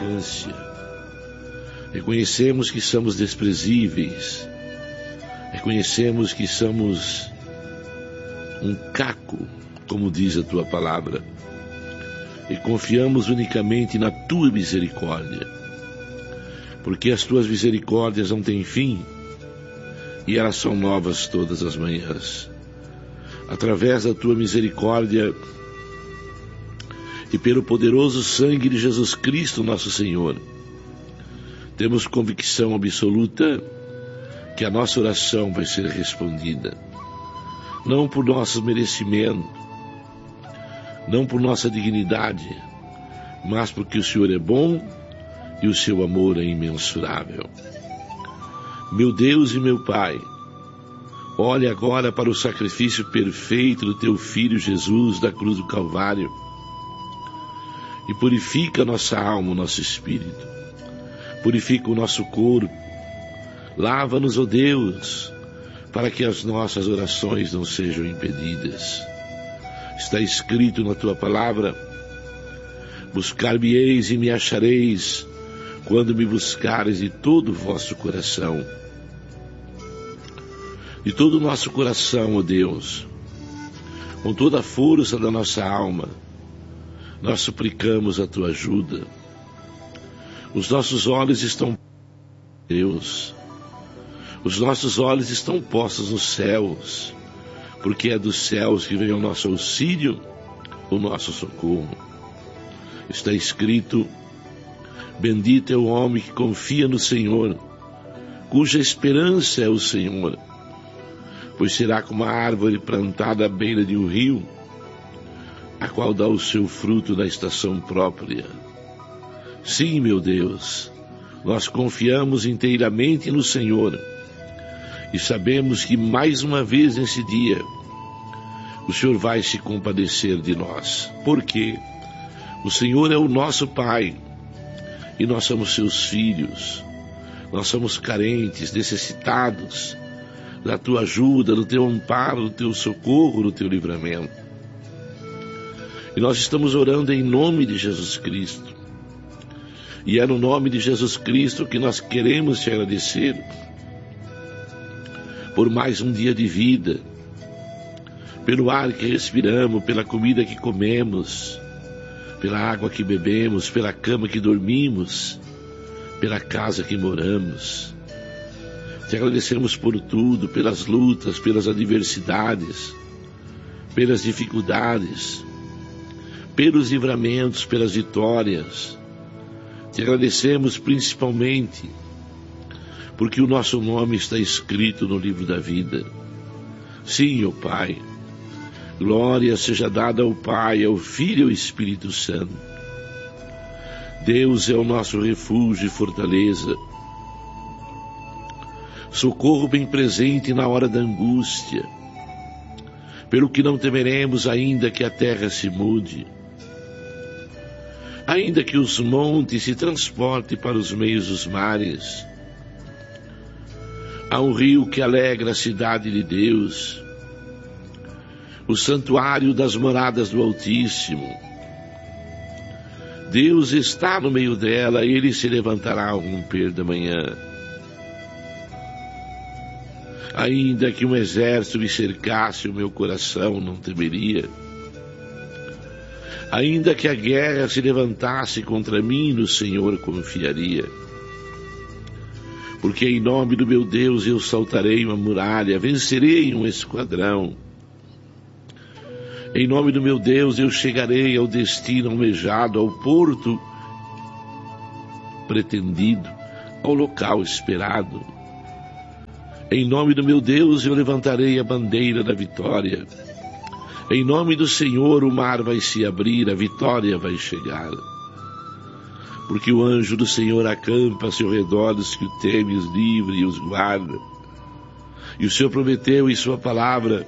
Reconhecemos que somos desprezíveis. Reconhecemos que somos um caco, como diz a tua palavra. E confiamos unicamente na tua misericórdia. Porque as tuas misericórdias não têm fim e elas são novas todas as manhãs. Através da tua misericórdia e pelo poderoso sangue de Jesus Cristo, nosso Senhor, temos convicção absoluta que a nossa oração vai ser respondida. Não por nosso merecimento, não por nossa dignidade, mas porque o Senhor é bom e o seu amor é imensurável. Meu Deus e meu Pai, olhe agora para o sacrifício perfeito do teu Filho Jesus da cruz do Calvário e purifica nossa alma, o nosso espírito. Purifica o nosso corpo. Lava-nos, ó Deus, para que as nossas orações não sejam impedidas. Está escrito na tua palavra: buscar-me-eis e me achareis, quando me buscares de todo o vosso coração. De todo o nosso coração, ó Deus, com toda a força da nossa alma, nós suplicamos a tua ajuda. Os nossos olhos estão, Deus, os nossos olhos estão postos nos céus, porque é dos céus que vem o nosso auxílio, o nosso socorro. Está escrito: bendito é o homem que confia no Senhor, cuja esperança é o Senhor, pois será como a árvore plantada à beira de um rio, a qual dá o seu fruto na estação própria. Sim, meu Deus, nós confiamos inteiramente no Senhor e sabemos que mais uma vez nesse dia o Senhor vai se compadecer de nós. Porque o Senhor é o nosso Pai e nós somos seus filhos. Nós somos carentes, necessitados da tua ajuda, do teu amparo, do teu socorro, do teu livramento. E nós estamos orando em nome de Jesus Cristo. E é no nome de Jesus Cristo que nós queremos te agradecer por mais um dia de vida, pelo ar que respiramos, pela comida que comemos, pela água que bebemos, pela cama que dormimos, pela casa que moramos. Te agradecemos por tudo, pelas lutas, pelas adversidades, pelas dificuldades, pelos livramentos, pelas vitórias. Te agradecemos principalmente porque o nosso nome está escrito no livro da vida. Sim, ó Pai, glória seja dada ao Pai, ao Filho e ao Espírito Santo. Deus é o nosso refúgio e fortaleza, socorro bem presente na hora da angústia, pelo que não temeremos ainda que a terra se mude, ainda que os montes se transportem para os meios dos mares. Há um rio que alegra a cidade de Deus, o santuário das moradas do Altíssimo. Deus está no meio dela, ele se levantará ao romper da manhã. Ainda que um exército me cercasse, o meu coração não temeria. Ainda que a guerra se levantasse contra mim, no Senhor confiaria. Porque em nome do meu Deus eu saltarei uma muralha, vencerei um esquadrão. Em nome do meu Deus eu chegarei ao destino almejado, ao porto pretendido, ao local esperado. Em nome do meu Deus eu levantarei a bandeira da vitória. Em nome do Senhor o mar vai se abrir, a vitória vai chegar. Porque o anjo do Senhor acampa ao seu redor dos que o temem, os livra e os guarda. E o Senhor prometeu em sua palavra: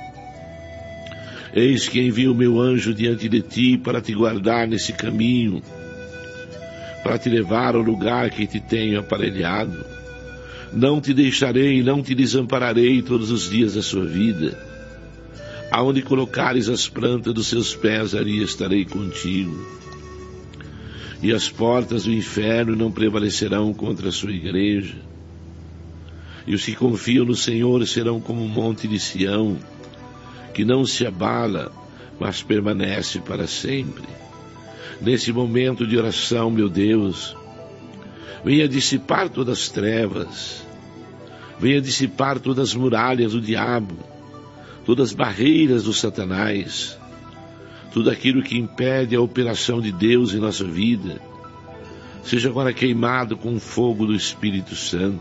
eis que envio o meu anjo diante de ti para te guardar nesse caminho, para te levar ao lugar que te tenho aparelhado. Não te deixarei, não te desampararei todos os dias da sua vida. Aonde colocares as plantas dos seus pés, ali estarei contigo. e as portas do inferno não prevalecerão contra a sua igreja. E os que confiam no Senhor serão como um monte de Sião, que não se abala, mas permanece para sempre. Nesse momento de oração, meu Deus, venha dissipar todas as trevas, venha dissipar todas as muralhas do diabo, todas as barreiras do Satanás, tudo aquilo que impede a operação de Deus em nossa vida, seja agora queimado com o fogo do Espírito Santo.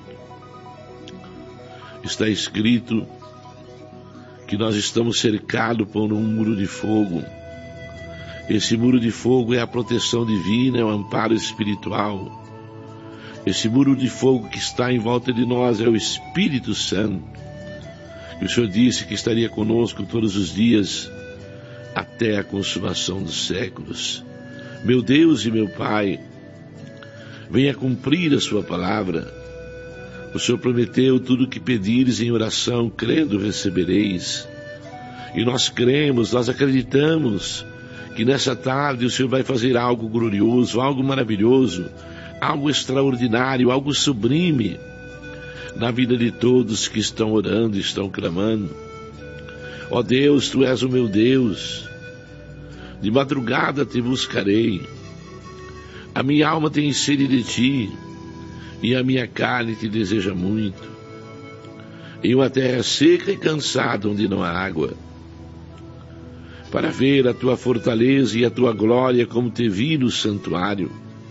Está escrito que nós estamos cercados por um muro de fogo. Esse muro de fogo é a proteção divina, é o amparo espiritual. Esse muro de fogo que está em volta de nós é o Espírito Santo. E o Senhor disse que estaria conosco todos os dias, até a consumação dos séculos. Meu Deus e meu Pai, venha cumprir a sua palavra. O Senhor prometeu: tudo o que pedires em oração, crendo, recebereis. E nós cremos, nós acreditamos que nessa tarde o Senhor vai fazer algo glorioso, algo maravilhoso, algo extraordinário, algo sublime na vida de todos que estão orando, estão clamando. Ó Deus, Tu és o meu Deus, de madrugada Te buscarei. A minha alma tem sede de Ti, e a minha carne Te deseja muito. Em uma terra seca e cansada, onde não há água, para ver a Tua fortaleza e a Tua glória como Te vi no santuário.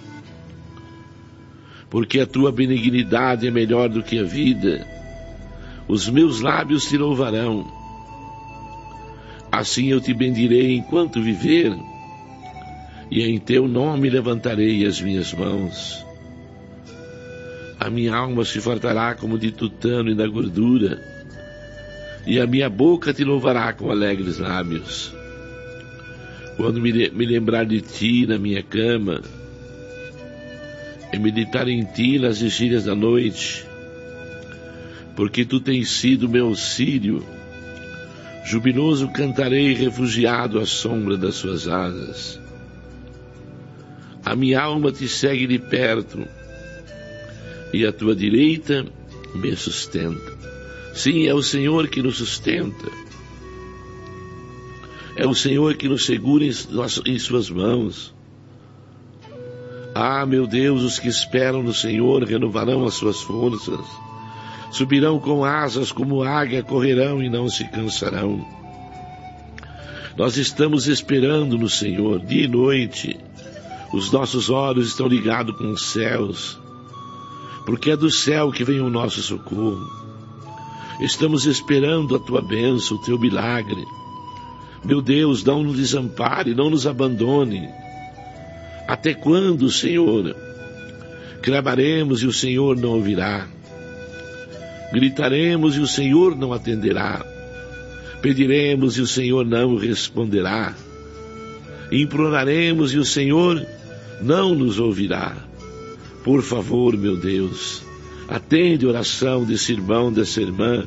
Porque a Tua benignidade é melhor do que a vida, os meus lábios Te louvarão. Assim eu Te bendirei enquanto viver, e em Teu nome levantarei as minhas mãos. A minha alma se fartará como de tutano e da gordura, e a minha boca Te louvará com alegres lábios. Quando me lembrar de Ti na minha cama, e meditar em Ti nas vigílias da noite, porque Tu tens sido meu auxílio, jubiloso cantarei, refugiado à sombra das Suas asas. A minha alma Te segue de perto, e a Tua direita me sustenta. Sim, é o Senhor que nos sustenta. É o Senhor que nos segura em Suas mãos. Ah, meu Deus, os que esperam no Senhor renovarão as suas forças. Subirão com asas como águia, correrão e não se cansarão. Nós estamos esperando no Senhor, dia e noite. Os nossos olhos estão ligados com os céus, porque é do céu que vem o nosso socorro. Estamos esperando a Tua bênção, o Teu milagre. Meu Deus, não nos desampare, não nos abandone. Até quando, Senhor? Clamaremos e o Senhor não ouvirá. Gritaremos e o Senhor não atenderá. Pediremos e o Senhor não responderá. Imploraremos e o Senhor não nos ouvirá. Por favor, meu Deus, atende a oração desse irmão, dessa irmã,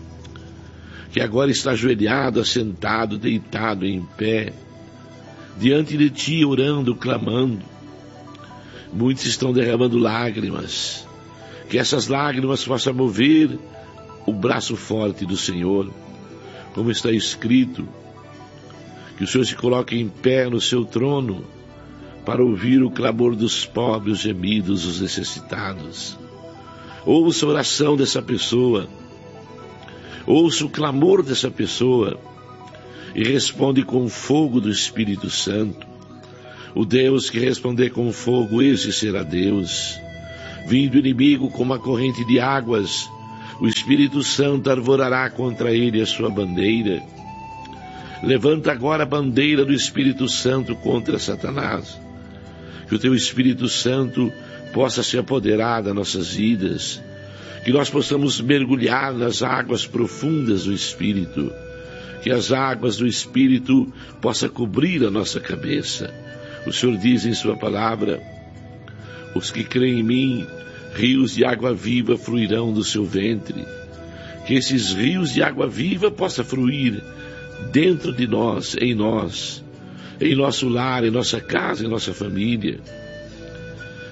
que agora está ajoelhado, assentado, deitado, em pé, diante de Ti, orando, clamando. Muitos estão derramando lágrimas. Que essas lágrimas possam mover o braço forte do Senhor. Como está escrito, que o Senhor se coloque em pé no seu trono para ouvir o clamor dos pobres, os gemidos, os necessitados. Ouça a oração dessa pessoa. Ouça o clamor dessa pessoa e responde com o fogo do Espírito Santo. O Deus que responder com fogo, esse será Deus. Vindo o inimigo como uma corrente de águas, o Espírito Santo arvorará contra ele a sua bandeira. Levanta agora a bandeira do Espírito Santo contra Satanás. Que o Teu Espírito Santo possa se apoderar das nossas vidas. Que nós possamos mergulhar nas águas profundas do Espírito. Que as águas do Espírito possam cobrir a nossa cabeça. O Senhor diz em Sua palavra: os que creem em mim, rios de água viva fluirão do seu ventre. Que esses rios de água viva possam fluir dentro de nós, em nosso lar, em nossa casa, em nossa família.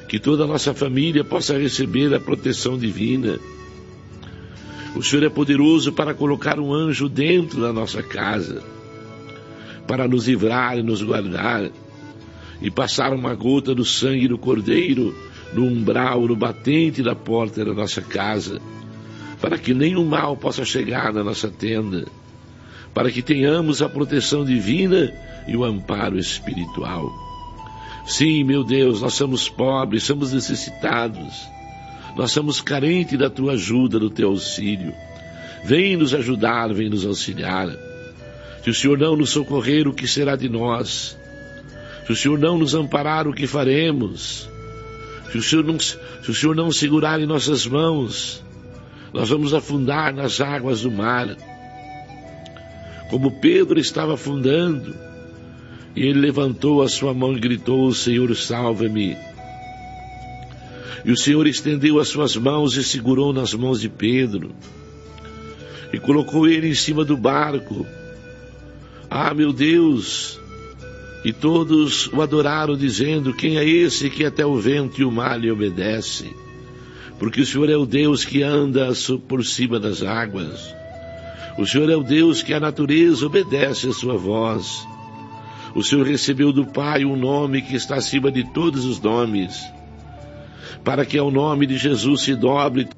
que toda a nossa família possa receber a proteção divina. O Senhor é poderoso para colocar um anjo dentro da nossa casa, para nos livrar e nos guardar, e passar uma gota do sangue do Cordeiro no umbral, no batente da porta da nossa casa, para que nenhum mal possa chegar na nossa tenda, para que tenhamos a proteção divina e o amparo espiritual. Sim, meu Deus, nós somos pobres, somos necessitados, nós somos carentes da Tua ajuda, do Teu auxílio. Vem nos ajudar, vem nos auxiliar. Se o Senhor não nos socorrer, o que será de nós? Se o Senhor não nos amparar, o que faremos? Se o Senhor não segurar em nossas mãos, nós vamos afundar nas águas do mar. Como Pedro estava afundando, e ele levantou a sua mão e gritou: Senhor, salva-me. E o Senhor estendeu as suas mãos e segurou nas mãos de Pedro, e colocou ele em cima do barco. Ah, meu Deus! E todos o adoraram, dizendo: quem é esse que até o vento e o mar lhe obedece? Porque o Senhor é o Deus que anda por cima das águas. O Senhor é o Deus que a natureza obedece à sua voz. O Senhor recebeu do Pai um nome que está acima de todos os nomes, para que ao nome de Jesus se dobre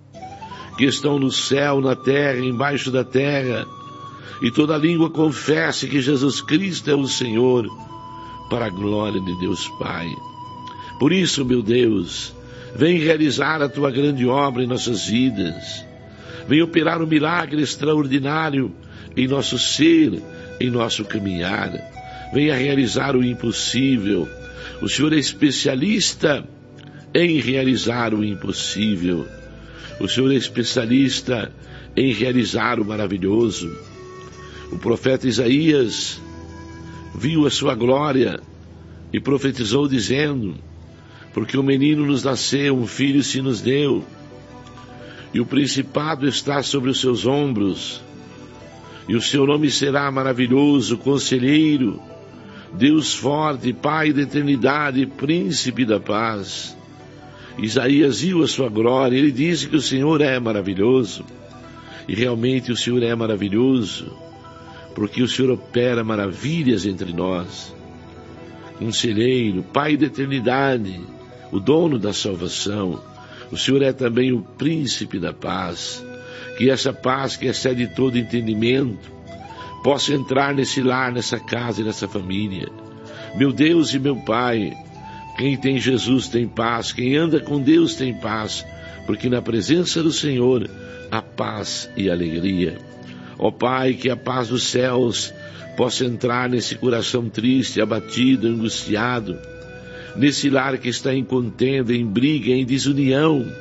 que estão no céu, na terra, embaixo da terra, e toda língua confesse que Jesus Cristo é o Senhor, para a glória de Deus Pai. Por isso, meu Deus, vem realizar a Tua grande obra em nossas vidas. Vem operar um milagre extraordinário em nosso ser, em nosso caminhar. Venha realizar o impossível. O Senhor é especialista em realizar o impossível. O Senhor é especialista em realizar o maravilhoso. O profeta Isaías viu a sua glória e profetizou dizendo: porque um menino nos nasceu, um filho se nos deu, e o principado está sobre os seus ombros, e o seu nome será maravilhoso, Conselheiro, Deus forte, Pai da eternidade, Príncipe da paz. Isaías viu a sua glória, ele disse que o Senhor é maravilhoso, e realmente o Senhor é maravilhoso, porque o Senhor opera maravilhas entre nós. Conselheiro, Pai da eternidade, o dono da salvação, o Senhor é também o Príncipe da paz. Que essa paz que excede todo entendimento possa entrar nesse lar, nessa casa e nessa família. Meu Deus e meu Pai, quem tem Jesus tem paz, quem anda com Deus tem paz, porque na presença do Senhor há paz e alegria. Ó Pai, que a paz dos céus possa entrar nesse coração triste, abatido, angustiado, nesse lar que está em contenda, em briga, em desunião,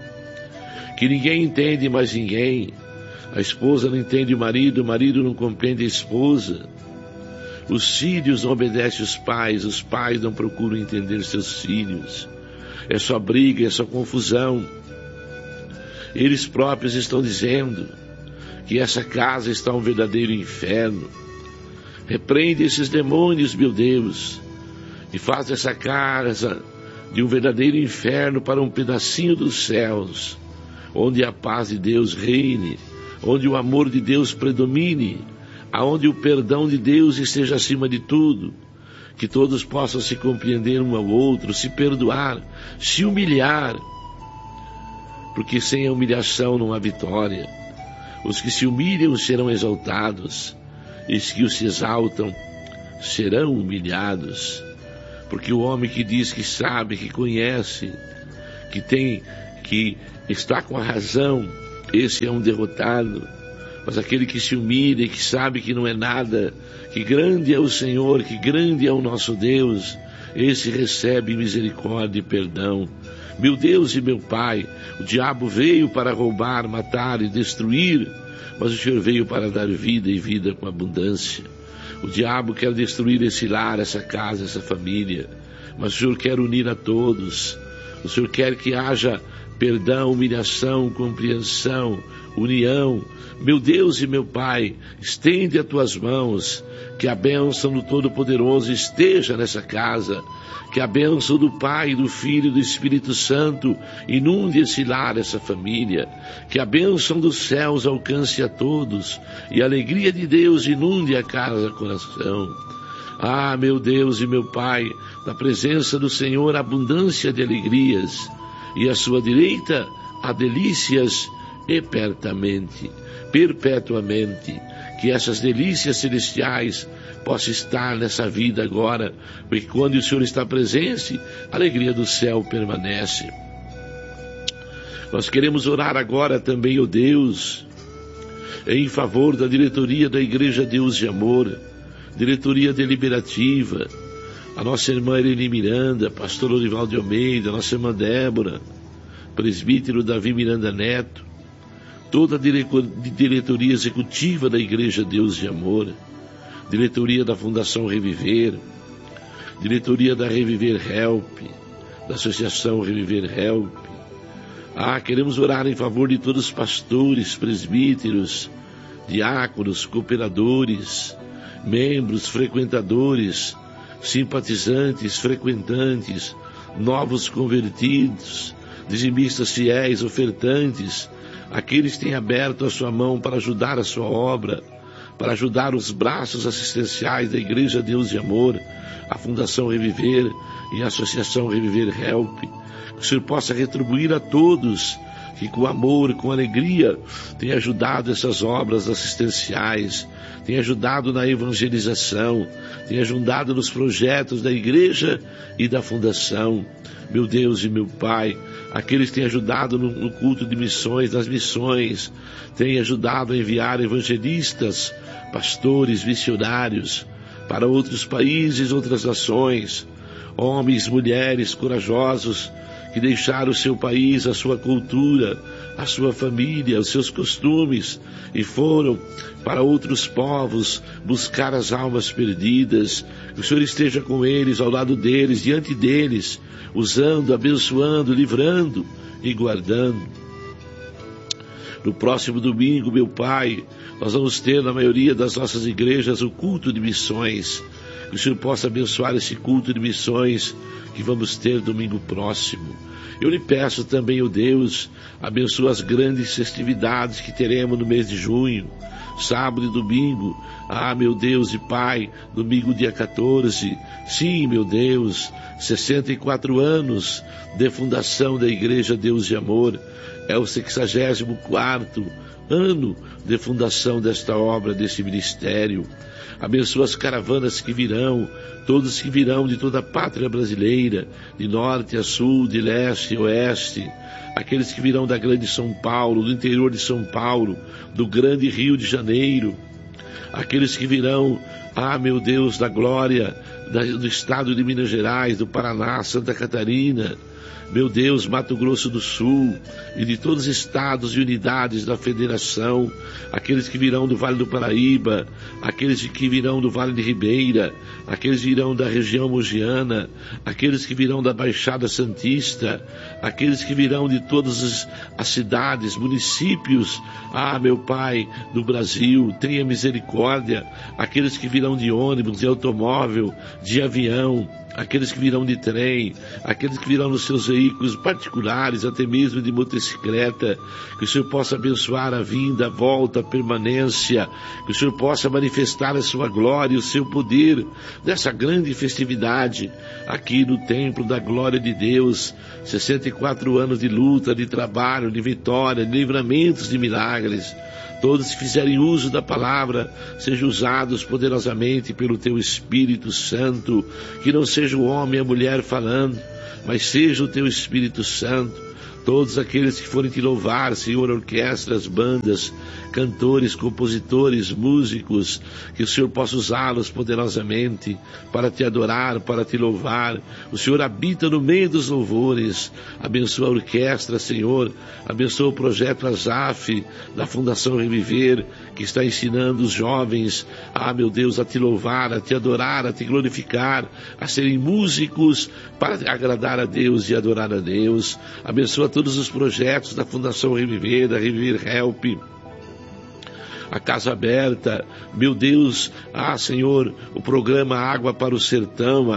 que ninguém entende mais ninguém. A esposa não entende o marido não compreende a esposa. Os filhos não obedecem os pais não procuram entender seus filhos. É só briga, é só confusão. Eles próprios estão dizendo que essa casa está um verdadeiro inferno. Repreende esses demônios, meu Deus, e faz essa casa de um verdadeiro inferno para um pedacinho dos céus, onde a paz de Deus reine, onde o amor de Deus predomine, aonde o perdão de Deus esteja acima de tudo, que todos possam se compreender um ao outro, se perdoar, se humilhar, porque sem a humilhação não há vitória. Os que se humilham serão exaltados, e os que se exaltam serão humilhados, porque o homem que diz que sabe, que conhece, que está com a razão, esse é um derrotado. Mas aquele que se humilha e que sabe que não é nada, que grande é o Senhor, que grande é o nosso Deus, esse recebe misericórdia e perdão. Meu Deus e meu Pai, o diabo veio para roubar, matar e destruir, mas o Senhor veio para dar vida e vida com abundância. O diabo quer destruir esse lar, essa casa, essa família, mas o Senhor quer unir a todos. O Senhor quer que haja perdão, humilhação, compreensão, união. Meu Deus e meu Pai, estende as tuas mãos, que a bênção do Todo-Poderoso esteja nessa casa, que a bênção do Pai, do Filho e do Espírito Santo inunde esse lar, essa família, que a bênção dos céus alcance a todos e a alegria de Deus inunde a casa, coração. Ah, meu Deus e meu Pai, na presença do Senhor, abundância de alegrias, e à sua direita há delícias perpetuamente, que essas delícias celestiais possam estar nessa vida agora, porque quando o Senhor está presente, a alegria do céu permanece. Nós queremos orar agora também, ó Deus, em favor da diretoria da Igreja Deus de Amor, diretoria deliberativa, a nossa irmã Irene Miranda, pastor Orivaldo de Almeida, nossa irmã Débora, presbítero Davi Miranda Neto, toda a diretoria executiva da Igreja Deus de Amor, diretoria da Fundação Reviver, diretoria da Reviver Help, da Associação Reviver Help. Queremos orar em favor de todos os pastores, presbíteros, diáconos, cooperadores, membros, frequentadores, simpatizantes, frequentantes, novos convertidos, dizimistas fiéis, ofertantes, aqueles que têm aberto a sua mão para ajudar a sua obra, para ajudar os braços assistenciais da Igreja Deus de Amor, a Fundação Reviver e a Associação Reviver Help. Que o Senhor possa retribuir a todos que com amor, com alegria, tem ajudado essas obras assistenciais, tem ajudado na evangelização, tem ajudado nos projetos da igreja e da fundação. Meu Deus e meu Pai, aqueles que têm ajudado no culto de missões, nas missões, têm ajudado a enviar evangelistas, pastores, missionários para outros países, outras nações, homens, mulheres corajosos, que deixaram o seu país, a sua cultura, a sua família, os seus costumes e foram para outros povos buscar as almas perdidas. Que o Senhor esteja com eles, ao lado deles, diante deles, usando, abençoando, livrando e guardando. No próximo domingo, meu Pai, nós vamos ter na maioria das nossas igrejas o culto de missões. Que o Senhor possa abençoar esse culto de missões que vamos ter domingo próximo. Eu lhe peço também, ó Deus, abençoa as grandes festividades que teremos no mês de junho, sábado e domingo. Meu Deus e Pai, domingo dia 14, sim, meu Deus, 64 anos de fundação da Igreja Deus de Amor, é o 64º ano de fundação desta obra, desse ministério. Abençoa as caravanas que virão, todos que virão de toda a pátria brasileira, de norte a sul, de leste a oeste, aqueles que virão da grande São Paulo, do interior de São Paulo, do grande Rio de Janeiro, aqueles que virão, meu Deus, da glória, do estado de Minas Gerais, do Paraná, Santa Catarina, meu Deus, Mato Grosso do Sul e de todos os estados e unidades da federação, aqueles que virão do Vale do Paraíba, aqueles que virão do Vale de Ribeira, aqueles que virão da região mogiana, aqueles que virão da Baixada Santista, aqueles que virão de todas as cidades, municípios, meu Pai, do Brasil, tenha misericórdia, aqueles que virão de ônibus, de automóvel, de avião, aqueles que virão de trem, aqueles que virão nos seus veículos particulares, até mesmo de motocicleta, que o Senhor possa abençoar a vinda, a volta, a permanência, que o Senhor possa manifestar a sua glória e o seu poder nessa grande festividade aqui no templo da glória de Deus. 64 anos de luta, de trabalho, de vitória, de livramentos, de milagres. Todos que fizerem uso da palavra sejam usados poderosamente pelo Teu Espírito Santo, que não seja o homem e a mulher falando, mas seja o Teu Espírito Santo. Todos aqueles que forem Te louvar, Senhor, orquestras, bandas, cantores, compositores, músicos, que o Senhor possa usá-los poderosamente para Te adorar, para Te louvar. O Senhor habita no meio dos louvores. Abençoa a orquestra, Senhor. Abençoa o projeto Azaf, da Fundação Reviver, que está ensinando os jovens, meu Deus, a Te louvar, a Te adorar, a Te glorificar, a serem músicos para agradar a Deus e adorar a Deus. Abençoa todos os projetos da Fundação Reviver, da Reviver Help, a Casa Aberta, meu Deus, Senhor, o programa Água para o Sertão,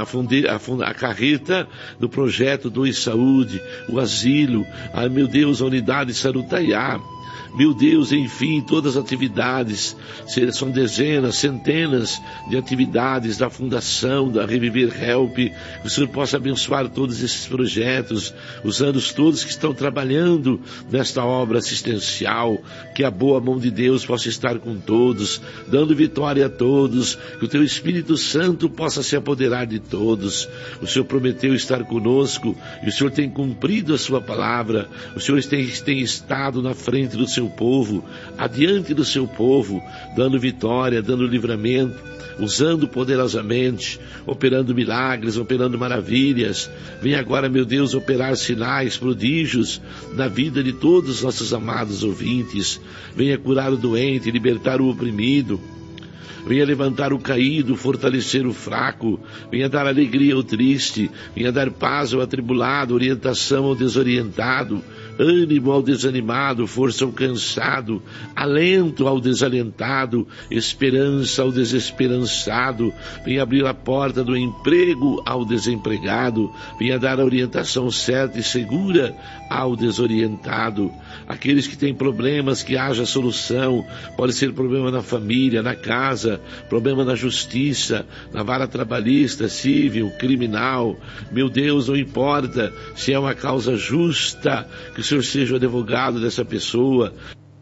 a carreta do projeto Dois Saúde, o asilo, meu Deus, a unidade Sarutaiá, meu Deus, enfim, todas as atividades, são dezenas, centenas de atividades da Fundação, da Reviver Help, que o Senhor possa abençoar todos esses projetos, os anos todos que estão trabalhando nesta obra assistencial, que a boa mão de Deus possa estar com todos, dando vitória a todos, que o Teu Espírito Santo possa se apoderar de todos. O Senhor prometeu estar conosco, e o Senhor tem cumprido a Sua palavra, o Senhor tem estado na frente do seu povo, adiante do seu povo, dando vitória, dando livramento, usando poderosamente, operando milagres, operando maravilhas. Vem agora, meu Deus, operar sinais, prodígios na vida de todos os nossos amados ouvintes. Venha curar o doente, libertar o oprimido. Venha levantar o caído, fortalecer o fraco. Venha dar alegria ao triste. Venha dar paz ao atribulado, orientação ao desorientado, ânimo ao desanimado, força ao cansado, alento ao desalentado, esperança ao desesperançado. Venha abrir a porta do emprego ao desempregado. Venha dar a orientação certa e segura ao desorientado. Aqueles que têm problemas, que haja solução. Pode ser problema na família, na casa, problema na justiça, na vara trabalhista, civil, criminal. Meu Deus, não importa se é uma causa justa, que o Senhor seja o advogado dessa pessoa,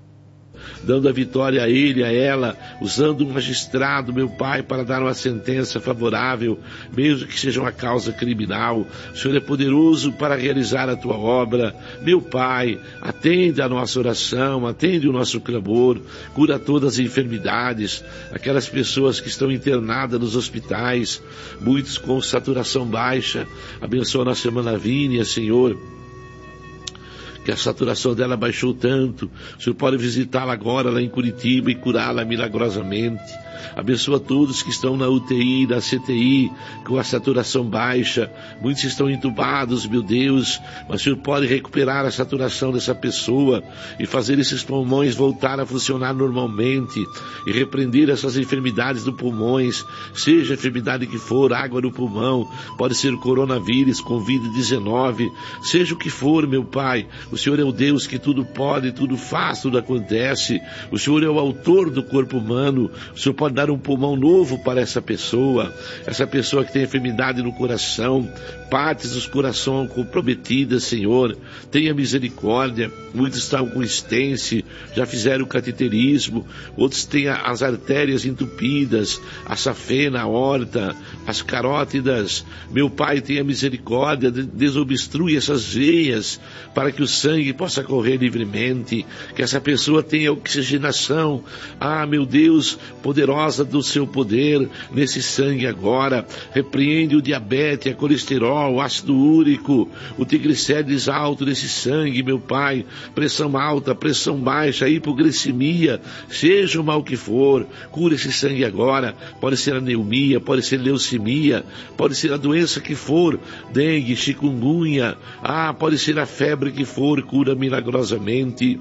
dando a vitória a ele, a ela, usando um magistrado, meu Pai, para dar uma sentença favorável, mesmo que seja uma causa criminal. O Senhor é poderoso para realizar a Tua obra. Meu Pai, atende a nossa oração, atende o nosso clamor, cura todas as enfermidades, aquelas pessoas que estão internadas nos hospitais, muitos com saturação baixa. Abençoa a nossa irmã Lavínia, Senhor, que a saturação dela baixou tanto. O Senhor pode visitá-la agora lá em Curitiba e curá-la milagrosamente. Abençoa todos que estão na UTI, na CTI, com a saturação baixa. Muitos estão entubados, meu Deus, mas o Senhor pode recuperar a saturação dessa pessoa e fazer esses pulmões voltar a funcionar normalmente e repreender essas enfermidades dos pulmões, seja a enfermidade que for, água no pulmão, pode ser coronavírus, Covid-19, seja o que for, meu Pai. O Senhor é o Deus que tudo pode, tudo faz, tudo acontece. O Senhor é o autor do corpo humano. O Senhor pode dar um pulmão novo para essa pessoa que tem enfermidade no coração, partes dos corações comprometidas, Senhor, tenha misericórdia. Muitos estão com estence, já fizeram o cateterismo, outros têm as artérias entupidas, a safena, a aorta, as carótidas. Meu Pai, tenha misericórdia, desobstrui essas veias para que o sangue possa correr livremente, que essa pessoa tenha oxigenação, meu Deus, poderosa do seu poder nesse sangue agora. Repreende o diabetes, a colesterol, o ácido úrico, o triglicérides alto nesse sangue, meu Pai, pressão alta, pressão baixa, hipoglicemia, seja o mal que for, cura esse sangue agora. Pode ser anemia, pode ser leucemia, pode ser a doença que for, dengue, chikungunya, pode ser a febre que for, cura milagrosamente.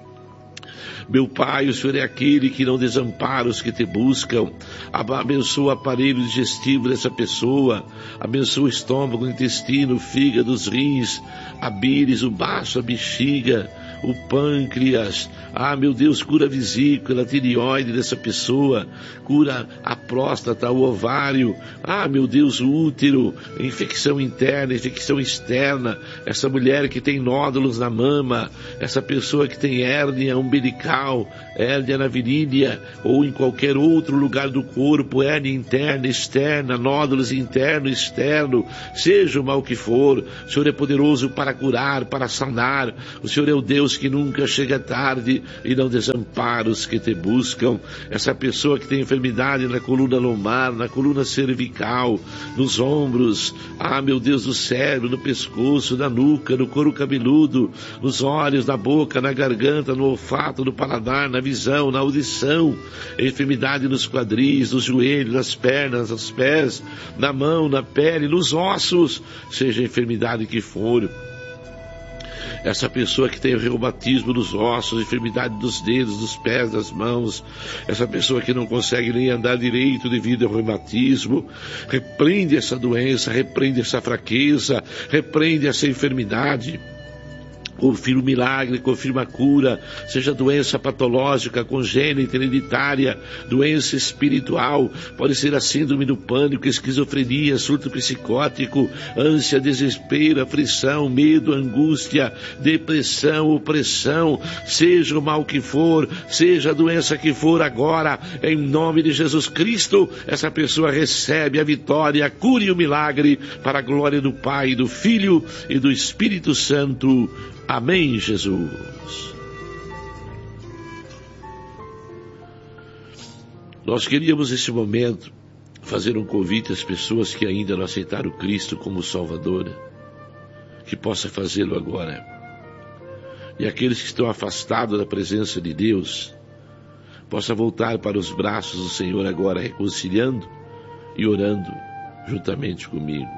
Meu Pai, o Senhor é aquele que não desampara os que te buscam. Abençoa o aparelho digestivo dessa pessoa, abençoa o estômago, o intestino, o fígado, os rins, a bíris, o baço, a bexiga, o pâncreas. Meu Deus, cura a vesícula, a tireoide dessa pessoa, cura a próstata, o ovário, meu Deus, o útero, infecção interna, infecção externa, essa mulher que tem nódulos na mama, essa pessoa que tem hérnia umbilical, hérnia na virilha, ou em qualquer outro lugar do corpo, hérnia interna, externa, nódulos interno, externo, seja o mal que for, o Senhor é poderoso para curar, para sanar. O Senhor é o Deus que nunca chega tarde e não desampara os que te buscam. Essa pessoa que tem enfermidade na coluna lombar, na coluna cervical, nos ombros, meu Deus, do cérebro, no pescoço, na nuca, no couro cabeludo, nos olhos, na boca, na garganta, no olfato, no paladar, na visão, na audição, enfermidade nos quadris, nos joelhos, nas pernas, nos pés, na mão, na pele, nos ossos, seja a enfermidade que for. essa pessoa que tem reumatismo nos ossos, enfermidade dos dedos, dos pés, das mãos, essa pessoa que não consegue nem andar direito devido ao reumatismo, repreende essa doença, repreende essa fraqueza, repreende essa enfermidade. Confirma o milagre, confirma a cura, seja doença patológica, congênita, hereditária, doença espiritual, pode ser a síndrome do pânico, esquizofrenia, surto psicótico, ânsia, desespero, aflição, medo, angústia, depressão, opressão, seja o mal que for, seja a doença que for agora, em nome de Jesus Cristo, essa pessoa recebe a vitória, a cura e o milagre para a glória do Pai, do Filho e do Espírito Santo. Amém, Jesus. Nós queríamos nesse momento fazer um convite às pessoas que ainda não aceitaram Cristo como Salvador, que possa fazê-lo agora. E aqueles que estão afastados da presença de Deus, possa voltar para os braços do Senhor agora, reconciliando e orando juntamente comigo.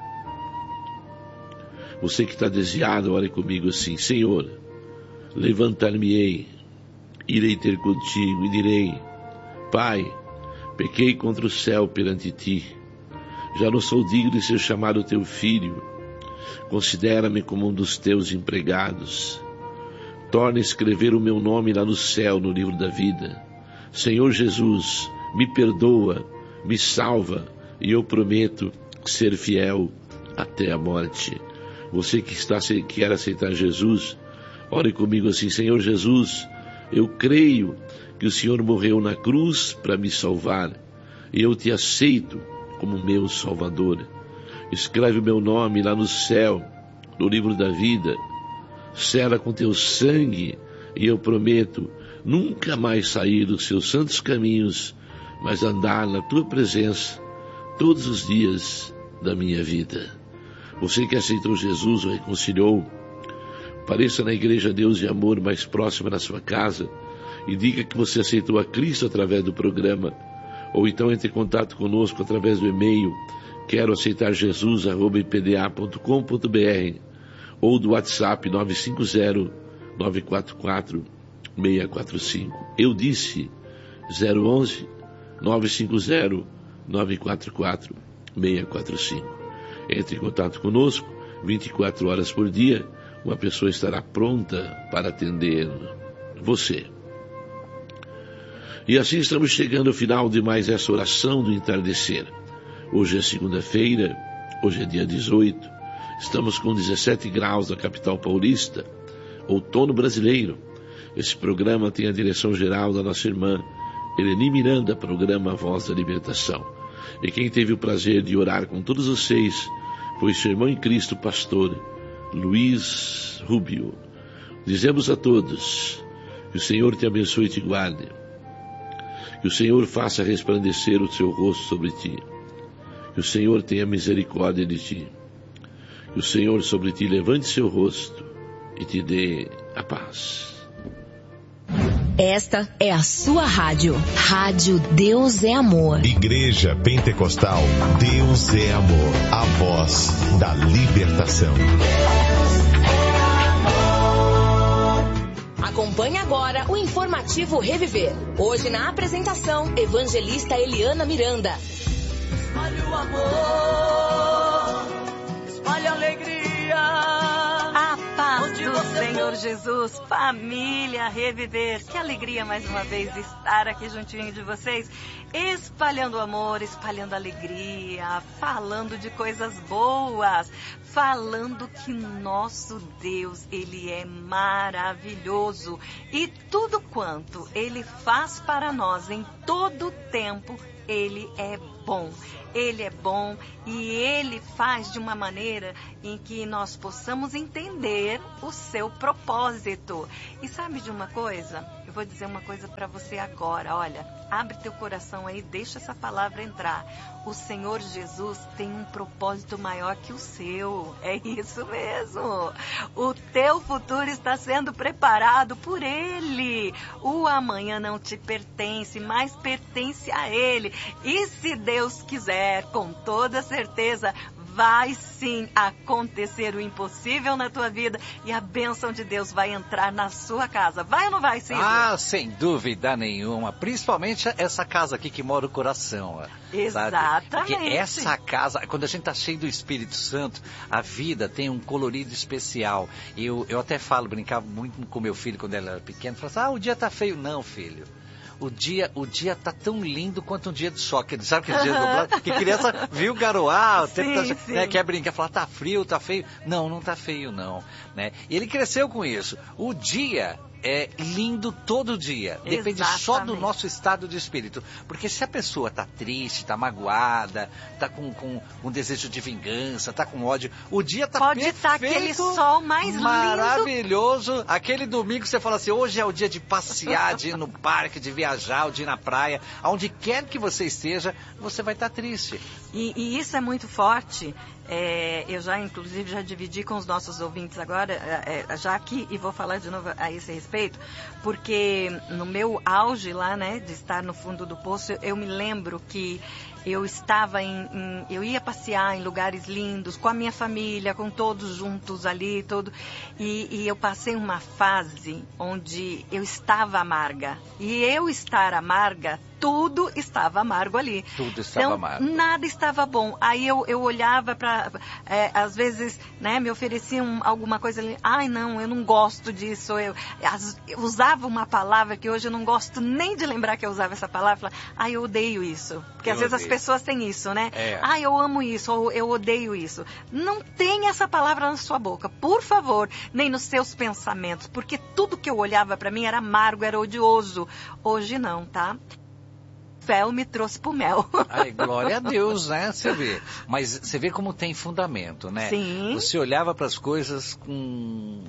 Você que está desviado, ore comigo assim: Senhor, levantar-me-ei, irei ter contigo e direi: Pai, pequei contra o céu perante ti, já não sou digno de ser chamado teu filho, considera-me como um dos teus empregados, torna a escrever o meu nome lá no céu, no livro da vida. Senhor Jesus, me perdoa, me salva, e eu prometo ser fiel até a morte. Você que quer aceitar Jesus, ore comigo assim: Senhor Jesus, eu creio que o Senhor morreu na cruz para me salvar, e eu te aceito como meu Salvador. Escreve o meu nome lá no céu, no livro da vida, sela com teu sangue, e eu prometo nunca mais sair dos seus santos caminhos, mas andar na tua presença todos os dias da minha vida. Você que aceitou Jesus ou reconciliou, apareça na Igreja Deus de Amor mais próxima da sua casa e diga que você aceitou a Cristo através do programa, ou então entre em contato conosco através do e-mail quero aceitar jesus@ipda.com.br ou do WhatsApp 950-944-645. Eu disse 011 950 944 645. Entre em contato conosco, 24 horas por dia, uma pessoa estará pronta para atender você. E assim estamos chegando ao final de mais essa oração do entardecer. Hoje é segunda-feira, hoje é dia 18, estamos com 17 graus na capital paulista, outono brasileiro. Esse programa tem a direção geral da nossa irmã Eleni Miranda, programa Voz da Libertação. E quem teve o prazer de orar com todos vocês foi seu irmão em Cristo, pastor Luiz Rubio. Dizemos a todos que o Senhor te abençoe e te guarde, que o Senhor faça resplandecer o seu rosto sobre ti, que o Senhor tenha misericórdia de ti, que o Senhor sobre ti levante seu rosto e te dê a paz. Esta é a sua rádio. Rádio Deus é Amor. Igreja Pentecostal Deus é Amor. A voz da libertação. Acompanhe agora o informativo Reviver. Hoje na apresentação, evangelista Eliana Miranda. Espalhe o amor, espalhe a alegria. A paz do Senhor for. Jesus, família Reviver. Que alegria mais uma vez estar aqui juntinho de vocês, espalhando amor, espalhando alegria, falando de coisas boas, falando que nosso Deus, Ele é maravilhoso e tudo quanto Ele faz para nós em todo tempo, Ele é bom. Ele é bom e Ele faz de uma maneira em que nós possamos entender o seu propósito. E sabe de uma coisa? Eu vou dizer uma coisa para você agora. Olha, abre teu coração aí, deixa essa palavra entrar. O Senhor Jesus tem um propósito maior que o seu. É isso mesmo. O teu futuro está sendo preparado por Ele. O amanhã não te pertence, mas pertence a Ele. E se Deus quiser, com toda certeza, vai sim acontecer o impossível na tua vida e a bênção de Deus vai entrar na sua casa. Vai ou não vai, Cid? Ah, sem dúvida nenhuma. Principalmente essa casa aqui que mora o coração. Exatamente. Sabe? Porque essa casa, quando a gente tá cheio do Espírito Santo, a vida tem um colorido especial. Eu até brincava muito com meu filho quando ele era pequeno, falava assim, o dia tá feio. Não, filho. O dia tá tão lindo quanto um dia de sol. Sabe aquele dia nublado? Que criança viu garoar, né, quer brincar, fala, tá frio, tá feio. Não tá feio não. Né? E ele cresceu com isso. O dia é lindo todo dia. Depende só do nosso estado de espírito. Porque se a pessoa está triste, está magoada, está com um desejo de vingança, está com ódio, o dia está perfeito. Pode estar aquele sol mais maravilhoso. Lindo. Aquele domingo você fala assim, hoje é o dia de passear, de ir no parque, de viajar, de ir na praia. Aonde quer que você esteja, você vai estar triste. E isso é muito forte. Eu inclusive, já dividi com os nossos ouvintes agora, já aqui, e vou falar de novo a esse respeito, porque no meu auge lá, né, de estar no fundo do poço, eu me lembro que eu estava eu ia passear em lugares lindos, com a minha família, com todos juntos ali, e eu passei uma fase onde eu estava amarga. E eu estar amarga, tudo estava amargo ali. Tudo estava amargo. Nada estava bom. Aí eu olhava para, às vezes, né, me ofereciam alguma coisa ali. Ai, não, eu não gosto disso. Eu usava uma palavra que hoje eu não gosto nem de lembrar que eu usava essa palavra. Ai, eu odeio isso. Porque às vezes as pessoas têm isso, né? Ai, eu amo isso, ou eu odeio isso. Não tem essa palavra na sua boca, por favor, nem nos seus pensamentos. Porque tudo que eu olhava para mim era amargo, era odioso. Hoje não, tá? Fel me trouxe pro mel. Ai, glória a Deus, né? Você vê. Mas você vê como tem fundamento, né? Sim. Você olhava para as coisas com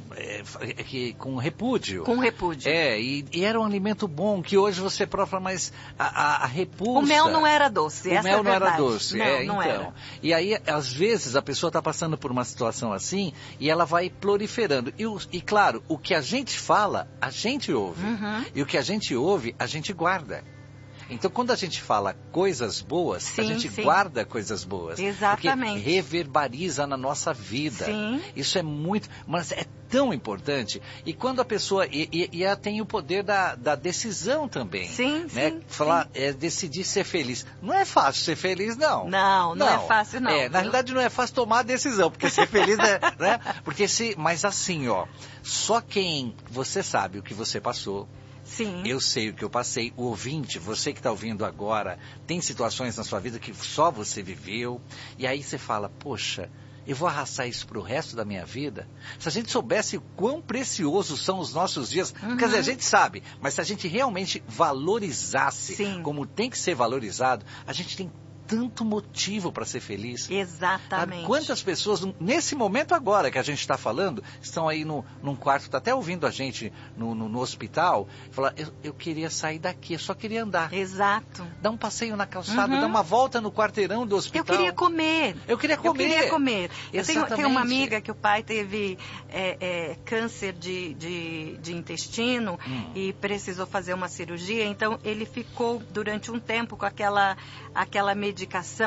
repúdio. Com repúdio. E era um alimento bom, que hoje você prova, mas a repulsa... O mel não era doce, essa é a verdade. O mel não era doce, não então. Era. E aí, às vezes, a pessoa está passando por uma situação assim, e ela vai proliferando. E claro, o que a gente fala, a gente ouve. Uhum. E o que a gente ouve, a gente guarda. Então, quando a gente fala coisas boas, a gente guarda coisas boas. Exatamente. Porque reverberiza na nossa vida. Sim. Isso é muito... Mas é tão importante. E quando a pessoa... E ela tem o poder da decisão também. Sim, né? sim. Falar, decidir ser feliz. Não é fácil ser feliz, não. Não é fácil, não. Na realidade, não é fácil tomar a decisão. Porque ser feliz é... né? Mas assim, só quem... Você sabe o que você passou. Sim. Eu sei o que eu passei. O ouvinte, você que está ouvindo agora, tem situações na sua vida que só você viveu. E aí você fala, poxa, eu vou arrastar isso para o resto da minha vida? Se a gente soubesse o quão preciosos são os nossos dias, quer dizer, a gente sabe, mas se a gente realmente valorizasse como tem que ser valorizado, a gente tem tanto motivo para ser feliz. Exatamente. Sabe quantas pessoas, nesse momento agora que a gente está falando, estão aí num quarto, está até ouvindo a gente no hospital, falar, eu queria sair daqui, eu só queria andar. Exato. Dar um passeio na calçada, dar uma volta no quarteirão do hospital. Eu queria comer. Eu queria comer. Eu tenho uma amiga que o pai teve câncer de intestino e precisou fazer uma cirurgia, então ele ficou durante um tempo com aquela medicação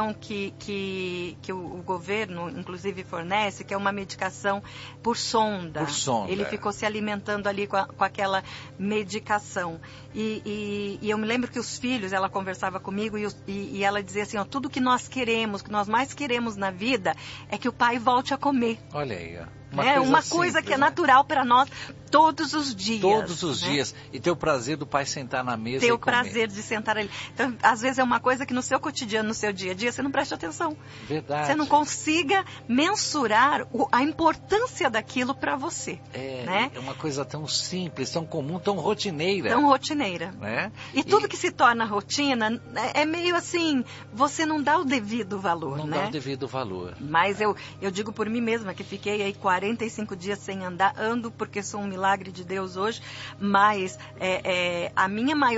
que o governo, inclusive, fornece, que é uma medicação por sonda. Por sonda. Ele ficou se alimentando ali com aquela medicação. E eu me lembro que os filhos, ela conversava comigo e ela dizia assim, tudo que nós queremos, que nós mais queremos na vida, é que o pai volte a comer. Olha aí, Uma coisa que é natural para nós todos os dias. Todos os dias. E ter o prazer do pai sentar na mesa ter e o comer. prazer de sentar ali. Então, às vezes é uma coisa que no seu cotidiano, no seu dia a dia, você não presta atenção. Verdade. Você não consiga mensurar a importância daquilo para você. Né? É uma coisa tão simples, tão comum, tão rotineira. Tão rotineira. Né? E tudo que se torna rotina é meio assim, você não dá o devido valor, Não dá o devido valor. Mas eu digo por mim mesma que fiquei aí 45 dias sem andar, ando porque sou um milagre de Deus hoje, mas a minha maior